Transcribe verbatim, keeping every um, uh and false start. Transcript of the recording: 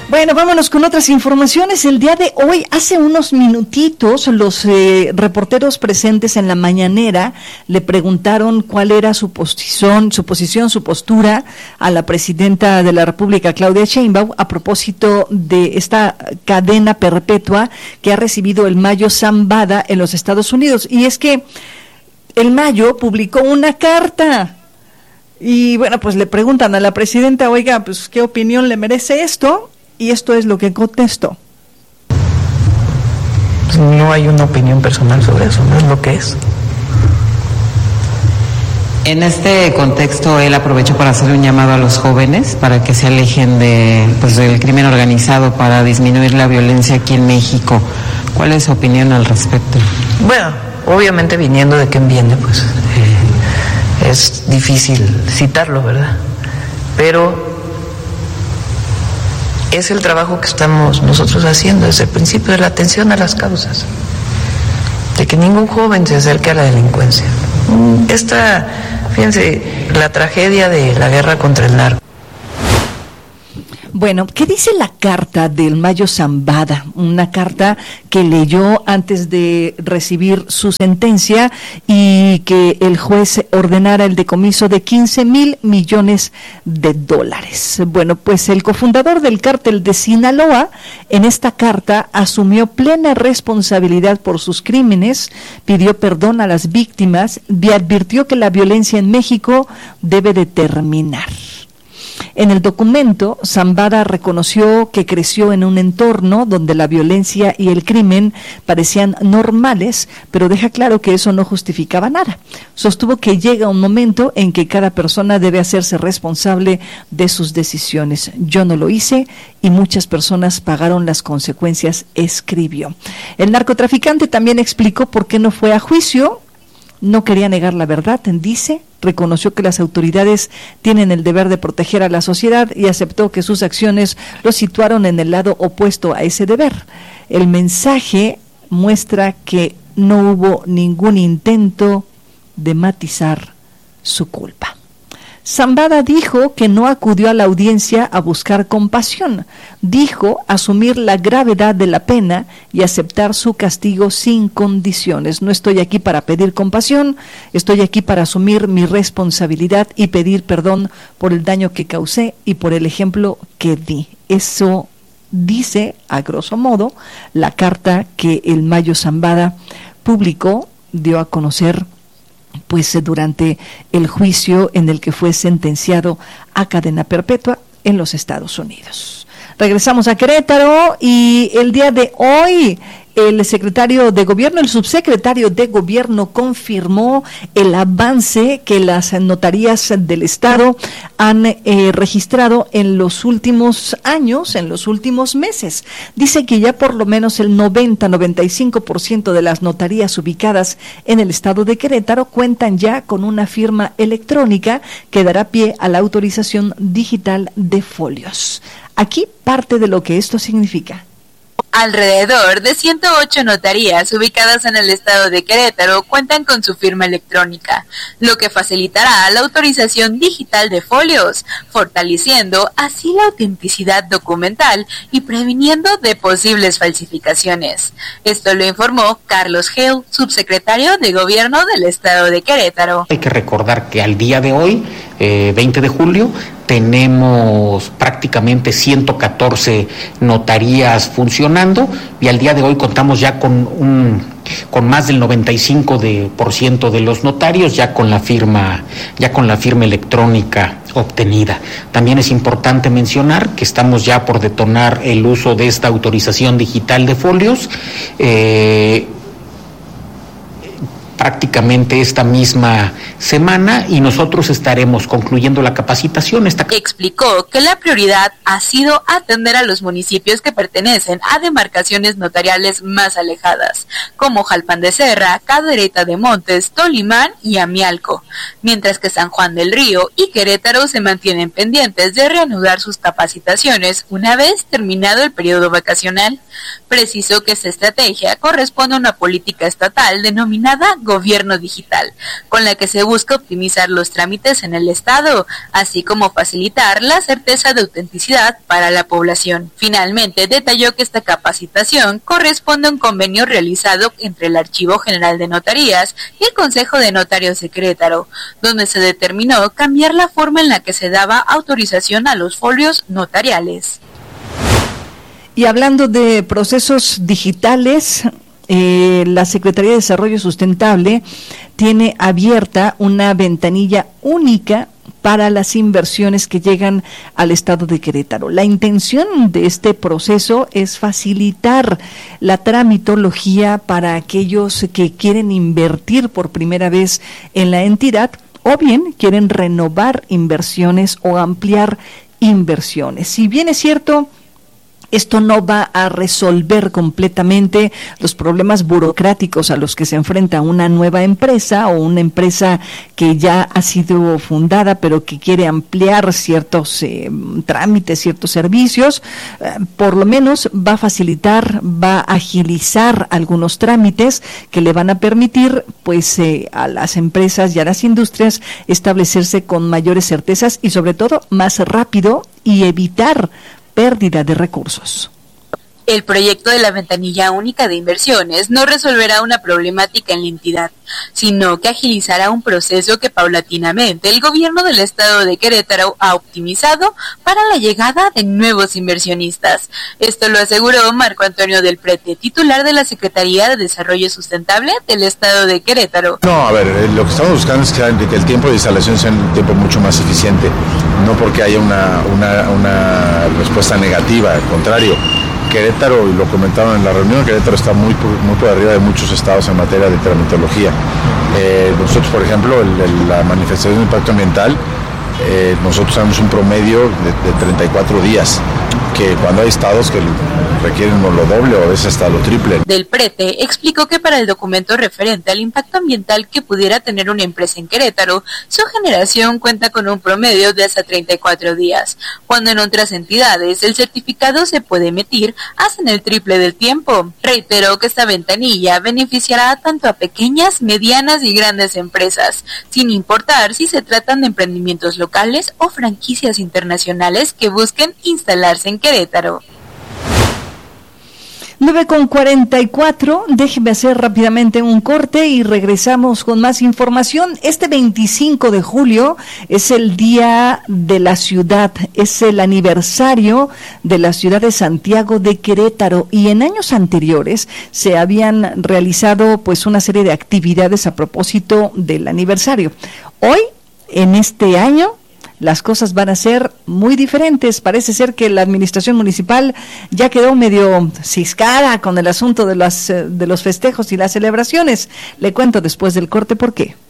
Bueno, vámonos con otras informaciones. El día de hoy, hace unos minutitos, los eh, reporteros presentes en la mañanera le preguntaron cuál era su posición, su posición, su postura a la presidenta de la República, Claudia Sheinbaum, a propósito de esta cadena perpetua que ha recibido el Mayo Zambada en los Estados Unidos. Y es que el Mayo publicó una carta. Y bueno, pues le preguntan a la presidenta, oiga, pues ¿qué opinión le merece esto? Y esto es lo que contestó. No hay una opinión personal sobre eso, no es lo que es. En este contexto, él aprovechó para hacer un llamado a los jóvenes para que se alejen de, pues, del crimen organizado para disminuir la violencia aquí en México. ¿Cuál es su opinión al respecto? Bueno, obviamente viniendo de quien viene, pues eh, es difícil citarlo, ¿verdad? Pero es el trabajo que estamos nosotros haciendo desde el principio, de la atención a las causas, de que ningún joven se acerque a la delincuencia. Esta, fíjense, la tragedia de la guerra contra el narco. Bueno, ¿qué dice la carta del Mayo Zambada? Una carta que leyó antes de recibir su sentencia y que el juez ordenara el decomiso de quince mil millones de dólares. Bueno, pues el cofundador del cártel de Sinaloa en esta carta asumió plena responsabilidad por sus crímenes, pidió perdón a las víctimas y advirtió que la violencia en México debe de terminar. En el documento, Zambada reconoció que creció en un entorno donde la violencia y el crimen parecían normales, pero deja claro que eso no justificaba nada. Sostuvo que llega un momento en que cada persona debe hacerse responsable de sus decisiones. Yo no lo hice y muchas personas pagaron las consecuencias, escribió. El narcotraficante también explicó por qué no fue a juicio. No quería negar la verdad, dice, reconoció que las autoridades tienen el deber de proteger a la sociedad y aceptó que sus acciones lo situaron en el lado opuesto a ese deber. El mensaje muestra que no hubo ningún intento de matizar su culpa. Zambada dijo que no acudió a la audiencia a buscar compasión. Dijo asumir la gravedad de la pena y aceptar su castigo sin condiciones. No estoy aquí para pedir compasión, estoy aquí para asumir mi responsabilidad y pedir perdón por el daño que causé y por el ejemplo que di. Eso dice, a grosso modo, la carta que el Mayo Zambada publicó, dio a conocer pues durante el juicio en el que fue sentenciado a cadena perpetua en los Estados Unidos. Regresamos a Querétaro y el día de hoy el secretario de Gobierno, el subsecretario de Gobierno confirmó el avance que las notarías del Estado han eh, registrado en los últimos años, en los últimos meses. Dice que ya por lo menos el noventa a noventa y cinco por ciento de las notarías ubicadas en el Estado de Querétaro cuentan ya con una firma electrónica que dará pie a la autorización digital de folios. Aquí parte de lo que esto significa. Alrededor de ciento ocho notarías ubicadas en el estado de Querétaro cuentan con su firma electrónica, lo que facilitará la autorización digital de folios, fortaleciendo así la autenticidad documental y previniendo de posibles falsificaciones. Esto lo informó Carlos Gil, subsecretario de Gobierno del estado de Querétaro. Hay que recordar que al día de hoy, eh, veinte de julio, tenemos prácticamente ciento catorce notarías funcionando y al día de hoy contamos ya con un con más del noventa y cinco por ciento de los notarios ya con la firma ya con la firma electrónica obtenida. También es importante mencionar que estamos ya por detonar el uso de esta autorización digital de folios eh, prácticamente esta misma semana y nosotros estaremos concluyendo la capacitación. Esta... Explicó que la prioridad ha sido atender a los municipios que pertenecen a demarcaciones notariales más alejadas, como Jalpan de Serra, Cadereyta de Montes, Tolimán y Amialco, mientras que San Juan del Río y Querétaro se mantienen pendientes de reanudar sus capacitaciones una vez terminado el periodo vacacional. Precisó que esta estrategia corresponde a una política estatal denominada Gobierno Gobierno Digital, con la que se busca optimizar los trámites en el Estado, así como facilitar la certeza de autenticidad para la población. Finalmente, detalló que esta capacitación corresponde a un convenio realizado entre el Archivo General de Notarías y el Consejo de Notarios de Querétaro, donde se determinó cambiar la forma en la que se daba autorización a los folios notariales. Y hablando de procesos digitales, eh, la Secretaría de Desarrollo Sustentable tiene abierta una ventanilla única para las inversiones que llegan al estado de Querétaro. La intención de este proceso es facilitar la tramitología para aquellos que quieren invertir por primera vez en la entidad o bien quieren renovar inversiones o ampliar inversiones. Si bien es cierto, esto no va a resolver completamente los problemas burocráticos a los que se enfrenta una nueva empresa o una empresa que ya ha sido fundada pero que quiere ampliar ciertos eh, trámites, ciertos servicios. Eh, por lo menos va a facilitar, va a agilizar algunos trámites que le van a permitir pues eh, a las empresas y a las industrias establecerse con mayores certezas y sobre todo más rápido y evitar pérdida de recursos. El proyecto de la ventanilla única de inversiones no resolverá una problemática en la entidad, sino que agilizará un proceso que paulatinamente el gobierno del estado de Querétaro ha optimizado para la llegada de nuevos inversionistas. Esto lo aseguró Marco Antonio del Prete, titular de la Secretaría de Desarrollo Sustentable del estado de Querétaro. No, a ver, lo que estamos buscando es que, que el tiempo de instalación sea un tiempo mucho más eficiente, no porque haya una, una, una respuesta negativa, al contrario. Querétaro, y lo comentaron en la reunión, Querétaro está muy por, muy por arriba de muchos estados en materia de tramitología. Eh, nosotros, por ejemplo, el, el, la manifestación de impacto ambiental, eh, nosotros tenemos un promedio de, de treinta y cuatro días, que cuando hay estados que requieren lo doble o a veces hasta lo triple. Del Prete explicó que para el documento referente al impacto ambiental que pudiera tener una empresa en Querétaro, su generación cuenta con un promedio de hasta treinta y cuatro días, cuando en otras entidades el certificado se puede emitir hasta en el triple del tiempo. Reiteró que esta ventanilla beneficiará tanto a pequeñas, medianas y grandes empresas, sin importar si se tratan de emprendimientos locales o franquicias internacionales que busquen instalarse en Querétaro. nueve con cuarenta y cuatro, déjeme hacer rápidamente un corte y regresamos con más información. Este veinticinco de julio es el Día de la Ciudad, es el aniversario de la ciudad de Santiago de Querétaro y en años anteriores se habían realizado pues una serie de actividades a propósito del aniversario. Hoy, en este año, las cosas van a ser muy diferentes. Parece ser que la administración municipal ya quedó medio ciscada con el asunto de las de los festejos y las celebraciones. Le cuento después del corte por qué.